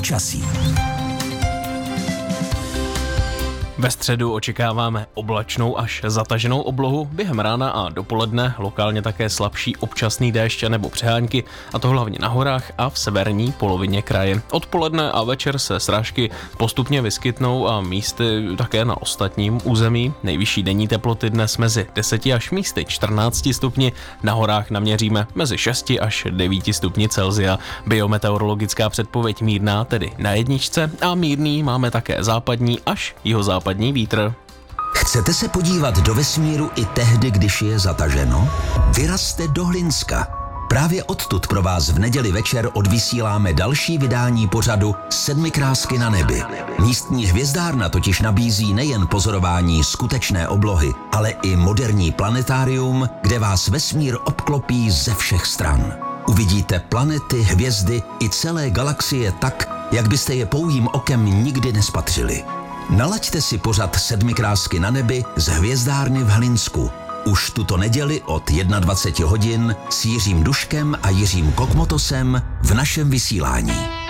počasí. Ve středu očekáváme oblačnou až zataženou oblohu, během rána a dopoledne lokálně také slabší občasný déšť nebo přehánky, a to hlavně na horách a v severní polovině kraje. Odpoledne a večer se srážky postupně vyskytnou a místy také na ostatním území. Nejvyšší denní teploty dnes mezi 10 až místy 14 stupni, na horách naměříme mezi 6 až 9 stupni Celsia. Biometeorologická předpověď mírná, tedy na jedničce, a mírný máme také západní až jihozápadní vítr. Chcete se podívat do vesmíru i tehdy, když je zataženo? Vyrazte do Hlinska. Právě odtud pro vás v neděli večer odvysíláme další vydání pořadu Sedmikrásky na nebi. Místní hvězdárna totiž nabízí nejen pozorování skutečné oblohy, ale i moderní planetárium, kde vás vesmír obklopí ze všech stran. Uvidíte planety, hvězdy i celé galaxie tak, jak byste je pouhým okem nikdy nespatřili. Nalaďte si pořad Sedmikrásky na nebi z hvězdárny v Hlinsku. Už tuto neděli od 21 hodin s Jiřím Duškem a Jiřím Kokmotosem v našem vysílání.